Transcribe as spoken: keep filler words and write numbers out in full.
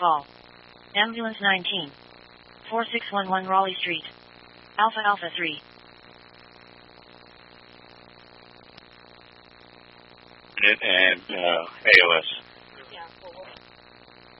Fall. Ambulance nineteen. four six one one Raleigh Street. Alpha Alpha three. And, and uh, A L S.